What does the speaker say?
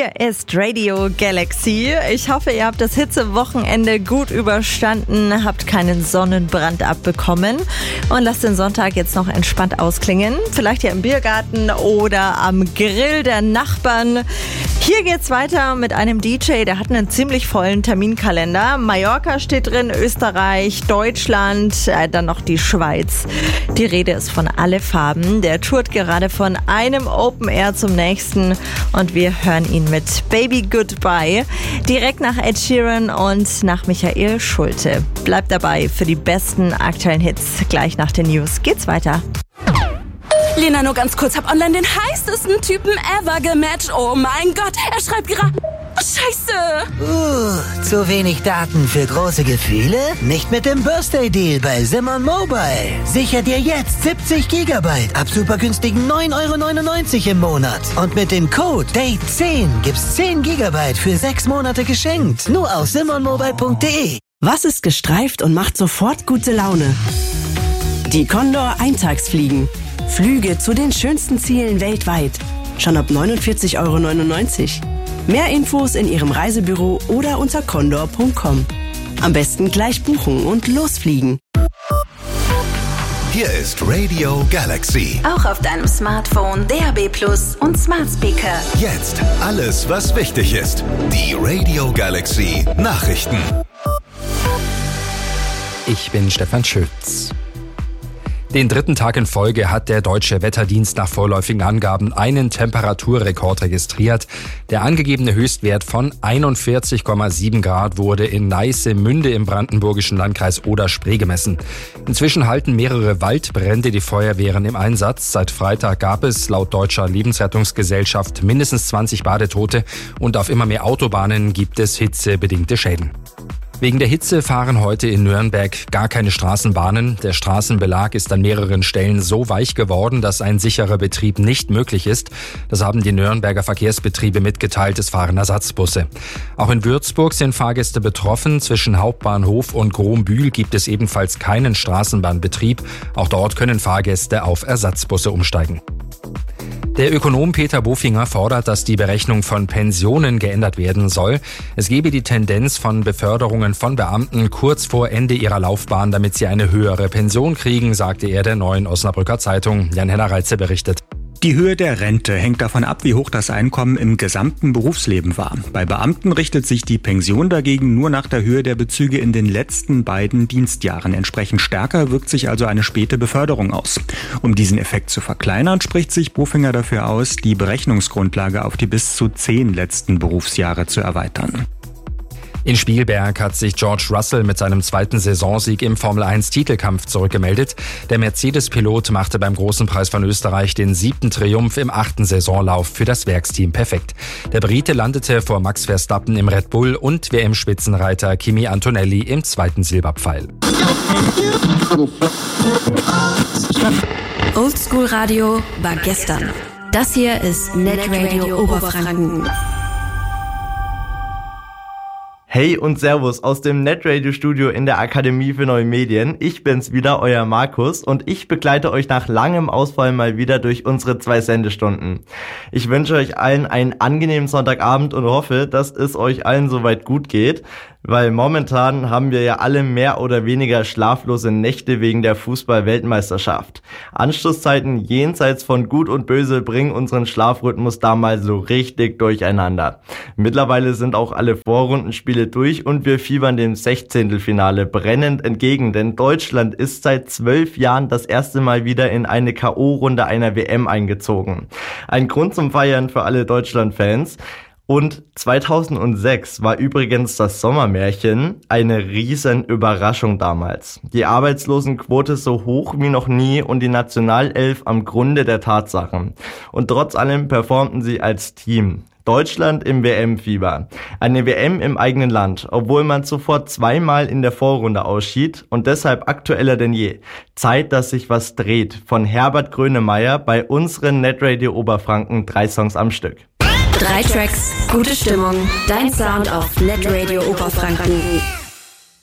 Hier ist Radio Galaxy. Ich hoffe, ihr habt das Hitzewochenende gut überstanden, habt keinen Sonnenbrand abbekommen und lasst den Sonntag jetzt noch entspannt ausklingen. Vielleicht hier im Biergarten oder am Grill der Nachbarn. Hier geht's weiter mit einem DJ, der hat einen ziemlich vollen Terminkalender. Mallorca steht drin, Österreich, Deutschland, dann noch die Schweiz. Die Rede ist von Alle Farben. Der tourt gerade von einem Open Air zum nächsten und wir hören ihn mit Baby Goodbye direkt nach Ed Sheeran und nach Michael Schulte. Bleibt dabei für die besten aktuellen Hits. Gleich nach den News geht's weiter. Lena, nur ganz kurz, hab online den heißesten Typen ever gematcht. Oh mein Gott, er schreibt gerade... Scheiße! Zu wenig Daten für große Gefühle? Nicht mit dem Birthday Deal bei Simon Mobile. Sicher dir jetzt 70 GB ab super günstigen 9,99 € im Monat. Und mit dem Code DATE10 gibt's 10 GB für 6 Monate geschenkt. Nur auf simonmobile.de. Was ist gestreift und macht sofort gute Laune? Die Condor Eintagsfliegen. Flüge zu den schönsten Zielen weltweit. Schon ab 49,99 €. Mehr Infos in Ihrem Reisebüro oder unter condor.com. Am besten gleich buchen und losfliegen. Hier ist Radio Galaxy. Auch auf deinem Smartphone, DAB+ und Smart Speaker. Jetzt alles, was wichtig ist. Die Radio Galaxy Nachrichten. Ich bin Stefan Schütz. Den dritten Tag in Folge hat der Deutsche Wetterdienst nach vorläufigen Angaben einen Temperaturrekord registriert. Der angegebene Höchstwert von 41,7 Grad wurde in Neisse-Münde im brandenburgischen Landkreis Oder-Spree gemessen. Inzwischen halten mehrere Waldbrände die Feuerwehren im Einsatz. Seit Freitag gab es laut Deutscher Lebensrettungsgesellschaft mindestens 20 Badetote und auf immer mehr Autobahnen gibt es hitzebedingte Schäden. Wegen der Hitze fahren heute in Nürnberg gar keine Straßenbahnen. Der Straßenbelag ist an mehreren Stellen so weich geworden, dass ein sicherer Betrieb nicht möglich ist. Das haben die Nürnberger Verkehrsbetriebe mitgeteilt, es fahren Ersatzbusse. Auch in Würzburg sind Fahrgäste betroffen. Zwischen Hauptbahnhof und Grombühl gibt es ebenfalls keinen Straßenbahnbetrieb. Auch dort können Fahrgäste auf Ersatzbusse umsteigen. Der Ökonom Peter Bofinger fordert, dass die Berechnung von Pensionen geändert werden soll. Es gebe die Tendenz von Beförderungen von Beamten kurz vor Ende ihrer Laufbahn, damit sie eine höhere Pension kriegen, sagte er der Neuen Osnabrücker Zeitung. Jan-Henner Reitze berichtet. Die Höhe der Rente hängt davon ab, wie hoch das Einkommen im gesamten Berufsleben war. Bei Beamten richtet sich die Pension dagegen nur nach der Höhe der Bezüge in den letzten beiden Dienstjahren. Entsprechend stärker wirkt sich also eine späte Beförderung aus. Um diesen Effekt zu verkleinern, spricht sich Bofinger dafür aus, die Berechnungsgrundlage auf die bis zu 10 letzten Berufsjahre zu erweitern. In Spielberg hat sich George Russell mit seinem zweiten Saisonsieg im Formel-1-Titelkampf zurückgemeldet. Der Mercedes-Pilot machte beim Großen Preis von Österreich den 7. Triumph im 8. Saisonlauf für das Werksteam perfekt. Der Brite landete vor Max Verstappen im Red Bull und WM-Spitzenreiter Kimi Antonelli im 2. Silberpfeil. Oldschool-Radio war gestern. Das hier ist Netradio Oberfranken. Hey und Servus aus dem Netradio-Studio in der Akademie für Neue Medien. Ich bin's wieder, euer Markus, und ich begleite euch nach langem Ausfall mal wieder durch unsere 2 Sendestunden. Ich wünsche euch allen einen angenehmen Sonntagabend und hoffe, dass es euch allen soweit gut geht, weil momentan haben wir ja alle mehr oder weniger schlaflose Nächte wegen der Fußball-Weltmeisterschaft. Anschlusszeiten jenseits von Gut und Böse bringen unseren Schlafrhythmus da mal so richtig durcheinander. Mittlerweile sind auch alle Vorrundenspiele durch und wir fiebern dem 16. brennend entgegen, denn Deutschland ist seit 12 Jahren das erste Mal wieder in eine K.O.-Runde einer WM eingezogen. Ein Grund zum Feiern für alle Deutschland-Fans. Und 2006 war übrigens das Sommermärchen eine riesen Überraschung damals. Die Arbeitslosenquote so hoch wie noch nie und die Nationalelf am Grunde der Tatsachen. Und trotz allem performten sie als Team. Deutschland im WM-Fieber. Eine WM im eigenen Land, obwohl man zuvor 2-mal in der Vorrunde ausschied und deshalb aktueller denn je. Zeit, dass sich was dreht. Von Herbert Grönemeyer bei unseren Netradio Oberfranken 3 Songs am Stück. 3 Tracks, gute Stimmung, dein Sound auf Netradio Oberfranken.